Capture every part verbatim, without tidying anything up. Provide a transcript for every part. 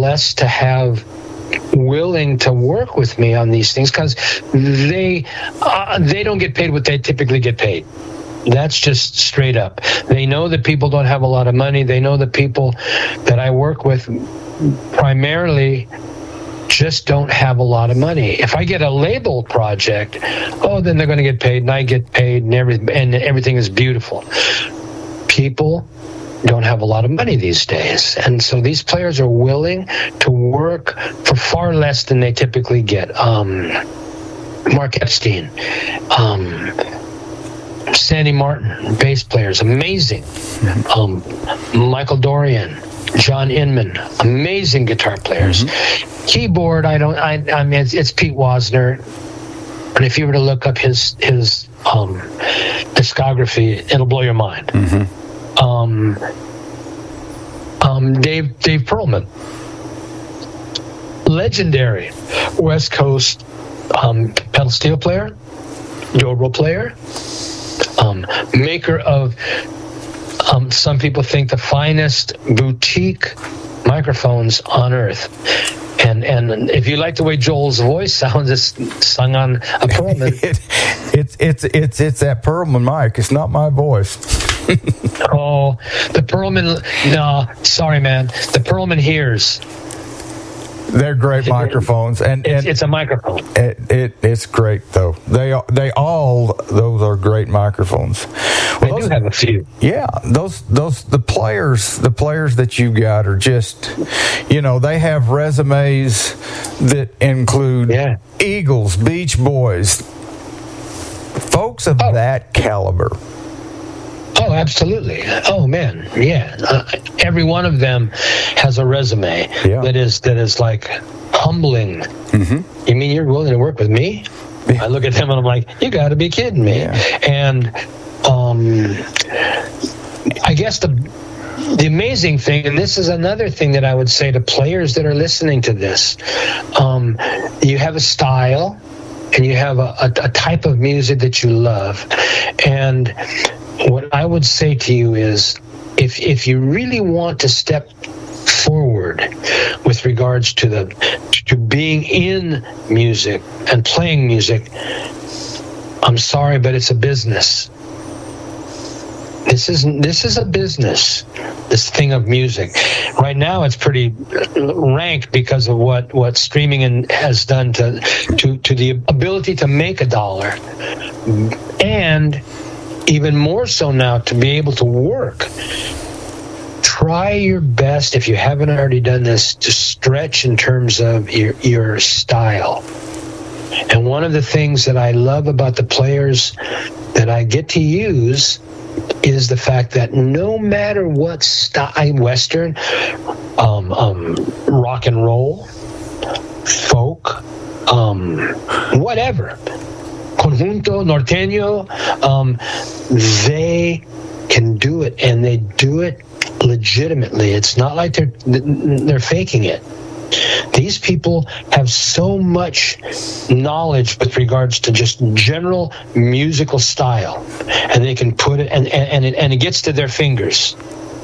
blessed to have willing to work with me on these things, because they uh, they don't get paid what they typically get paid. That's just straight up. They know that people don't have a lot of money. They know that people that I work with primarily just don't have a lot of money. If I get a label project, oh, then they're going to get paid, and I get paid, and everything, and everything is beautiful. People don't have a lot of money these days, and so these players are willing to work for far less than they typically get. Um, Mark Epstein, um, Sandy Martin, bass players, amazing. Um, Michael Dorian, John Inman, amazing guitar players. Mm-hmm. Keyboard, I don't. I, I mean, it's, it's Pete Wozner, and if you were to look up his his um, discography, it'll blow your mind. Mm-hmm. Um, um, Dave Dave Perlman, legendary West Coast um, pedal steel player, dobro player, um, maker of um, some people think the finest boutique microphones on earth. And and if you like the way Joel's voice sounds, it's sung on a Perlman. it, it's it's it's it's that Perlman mic. It's not my voice. Oh, the Perlman. No, sorry, man. The Perlman hears. They're great microphones, and, it's, and it's a microphone. It, it it's great though. They they all those are great microphones. Well, I do have a few. Yeah, those those the players the players that you got are just, you know, they have resumes that include yeah. Eagles, Beach Boys, folks of oh. that caliber. Oh, absolutely. Oh, man. Yeah. Uh, every one of them has a resume yeah. that is that is like humbling. Mm-hmm. You mean you're willing to work with me? Yeah. I look at them and I'm like, you got to be kidding me. Yeah. And um, I guess the the amazing thing, and this is another thing that I would say to players that are listening to this, um, you have a style and you have a, a, a type of music that you love. And what I would say to you is, if if you really want to step forward with regards to the to being in music and playing music, I'm sorry, but it's a business. This isn't. This is a business. This thing of music. Right now, it's pretty rank because of what, what streaming and has done to to to the ability to make a dollar, and even more so now to be able to work. Try your best, if you haven't already done this, to stretch in terms of your your style. And one of the things that I love about the players that I get to use is the fact that no matter what style, Western, um, um, rock and roll, folk, um, whatever, conjunto, norteño, um, they can do it, and they do it legitimately. It's not like they're they're faking it. These people have so much knowledge with regards to just general musical style, and they can put it, and and and it, and it gets to their fingers.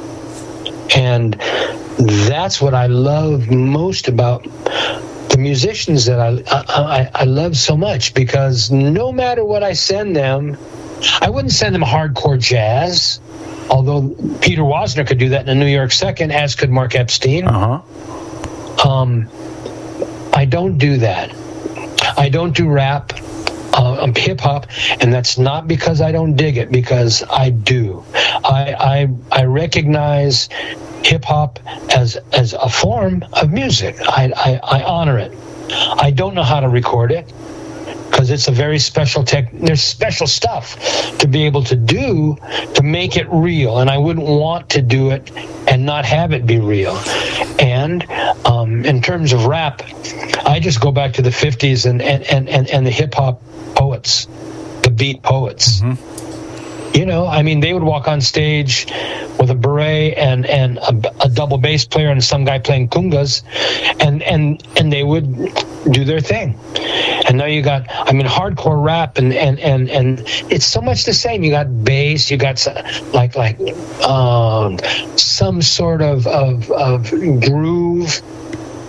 And that's what I love most about the musicians that I, I I love so much, because no matter what I send them, I wouldn't send them hardcore jazz, although Peter Wozner could do that in a New York second, as could Mark Epstein. Uh-huh. Um, I don't do that. I don't do rap. Uh, I'm hip hop, and that's not because I don't dig it, because I do. I I, I recognize hip hop as as a form of music. I, I I honor it. I don't know how to record it, because it's a very special tech. There's special stuff to be able to do to make it real, and I wouldn't want to do it and not have it be real. And um, in terms of rap, I just go back to the fifties and and, and, and, and the hip hop poets, the beat poets. Mm-hmm. You know, I mean, they would walk on stage with a beret and, and a, a double bass player and some guy playing congas, and, and and they would do their thing. And now you got, I mean, hardcore rap, and and, and, and it's so much the same. You got bass, you got like like um, some sort of, of, of groove,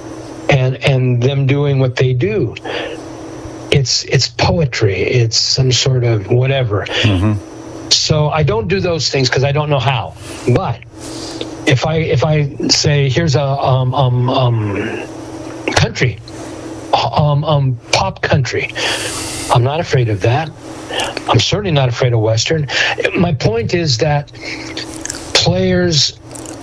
doing what they do. It's it's poetry. It's some sort of whatever. Mm-hmm. So I don't do those things because I don't know how. But if I if I say here's a um um um country, um um pop country, I'm not afraid of that. I'm certainly not afraid of Western. My point is that players,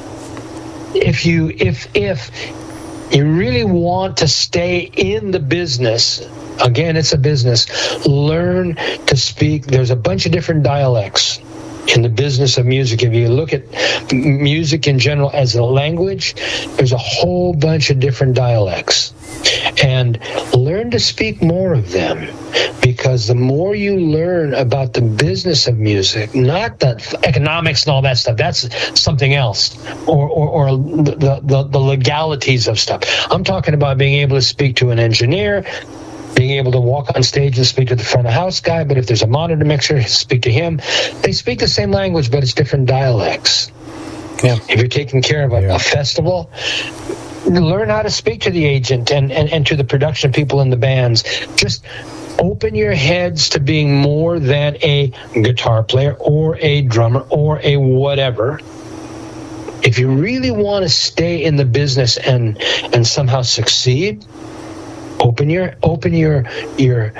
if you if if you really want to stay in the business, again, it's a business, learn to speak. There's a bunch of different dialects in the business of music. If you look at music in general as a language, there's a whole bunch of different dialects. And learn to speak more of them, because the more you learn about the business of music, not the economics and all that stuff, that's something else, or or, or the, the, the legalities of stuff. I'm talking about being able to speak to an engineer, being able to walk on stage and speak to the front of house guy, but if there's a monitor mixer, speak to him. They speak the same language, but it's different dialects. Yeah. If you're taking care of a, yeah. a festival, learn how to speak to the agent and, and, and to the production people in the bands. Just open your heads to being more than a guitar player or a drummer or a whatever. If you really want to stay in the business and and somehow succeed, open your open your your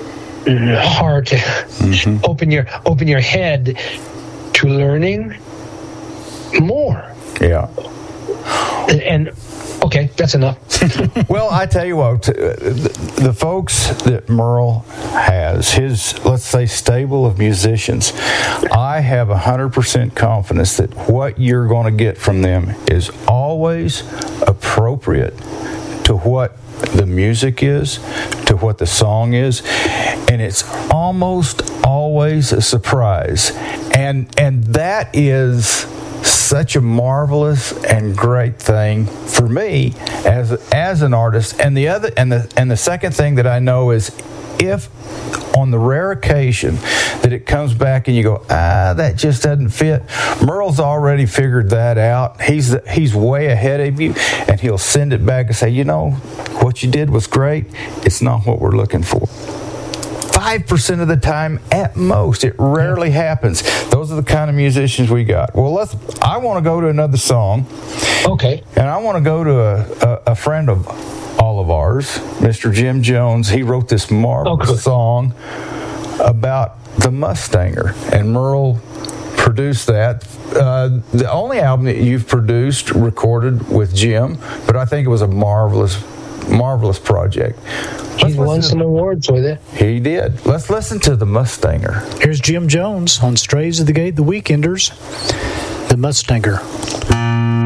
heart, mm-hmm. open your open your head to learning more. Yeah. And okay, that's enough. Well, I tell you what, the, the folks that Merle has, his, let's say, stable of musicians, I have one hundred percent confidence that what you're going to get from them is always appropriate to what the music is, to what the song is, and it's almost always a surprise. And and that is such a marvelous and great thing for me as as an artist. And the other and the and the second thing that I know is, if on the rare occasion that it comes back and you go, ah, that just doesn't fit, Merle's already figured that out. He's the, he's way ahead of you, and he'll send it back and say, you know, what you did was great. It's not what we're looking for. Five percent of the time, at most, it rarely happens. Those are the kind of musicians we got. Well, let's. I want to go to another song. Okay. And I want to go to a, a, a friend of all of ours, Mister Jim Jones. He wrote this marvelous oh, song about the Mustanger, and Merle produced that. Uh, the only album that you've produced, recorded with Jim, but I think it was a marvelous, marvelous project. He won some awards with it. He did. Let's listen to the Mustanger. Here's Jim Jones on Strays of the Gate, the Weekenders, the Mustanger.